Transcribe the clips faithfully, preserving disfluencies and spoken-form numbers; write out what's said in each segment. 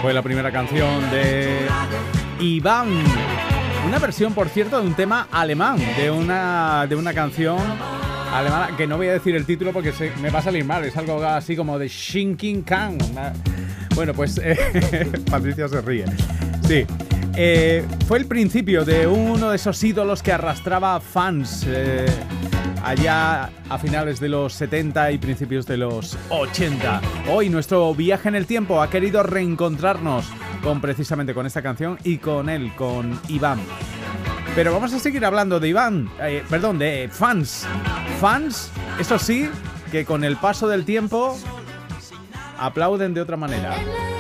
Fue la primera canción de Iván. Una versión, por cierto, de un tema alemán, de una, de una canción alemana, que no voy a decir el título porque se, me va a salir mal. Es algo así como de Shinking Kang. Bueno, pues eh, Patricia se ríe. Sí. Eh, fue el principio de uno de esos ídolos que arrastraba fans eh, allá a finales de los setenta y principios de los ochenta. Hoy nuestro viaje en el tiempo ha querido reencontrarnos con precisamente con esta canción y con él, con Iván. Pero vamos a seguir hablando de Iván, eh, perdón, de fans. Fans, eso sí, que con el paso del tiempo aplauden de otra manera.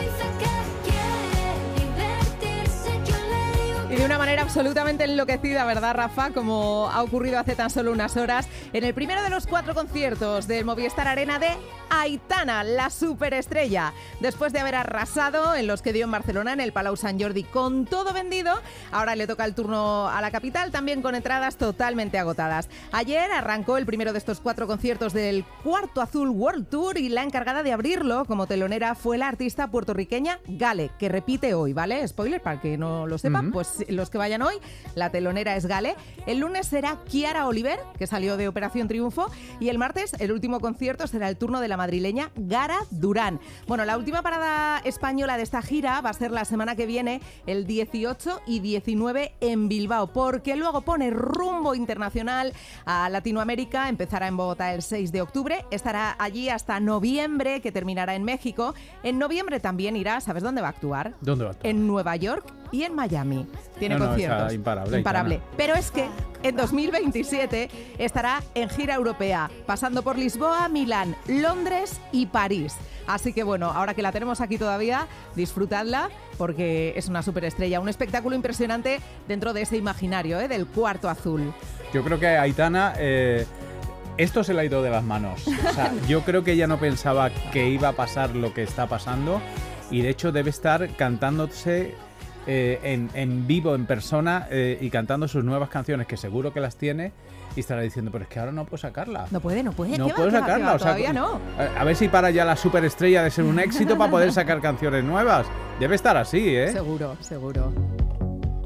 Y de una manera absolutamente enloquecida, ¿verdad, Rafa? Como ha ocurrido hace tan solo unas horas en el primero de los cuatro conciertos del Movistar Arena de Aitana, la superestrella. Después de haber arrasado en los que dio en Barcelona, en el Palau Sant Jordi, con todo vendido, ahora le toca el turno a la capital, también con entradas totalmente agotadas. Ayer arrancó el primero de estos cuatro conciertos del Cuarto Azul World Tour y la encargada de abrirlo como telonera fue la artista puertorriqueña Gale, que repite hoy, ¿vale? Spoiler, para que no lo sepan, uh-huh. Pues los que vayan hoy, la telonera es Gale. El lunes será Kiara Oliver, que salió de Operación Triunfo, y el martes el último concierto será el turno de la madrileña Gara Durán. Bueno, la última parada española de esta gira va a ser la semana que viene, el dieciocho y diecinueve en Bilbao, porque luego pone rumbo internacional a Latinoamérica, empezará en Bogotá el seis de octubre, estará allí hasta noviembre, que terminará en México. En noviembre también irá, ¿sabes dónde va a actuar? ¿Dónde va a actuar? En Nueva York y en Miami. Tiene no, no, conciertos. Imparable. Imparable. Pero es que en dos mil veintisiete estará en gira europea, pasando por Lisboa, Milán, Londres y París. Así que bueno, ahora que la tenemos aquí todavía, disfrutadla porque es una superestrella, un espectáculo impresionante dentro de ese imaginario, ¿eh? Del Cuarto Azul. Yo creo que Aitana, eh, esto se le ha ido de las manos. O sea, yo creo que ella no pensaba que iba a pasar lo que está pasando y de hecho debe estar cantándose Eh, en, en vivo, en persona eh, y cantando sus nuevas canciones, que seguro que las tiene, y estará diciendo, pero es que ahora no puedo sacarla. No puede, no puede. No ¿Qué puedo va, sacarla. qué va, O sea, todavía no. A, a ver si para ya la superestrella de ser un éxito para poder sacar canciones nuevas. Debe estar así, ¿eh? Seguro, seguro.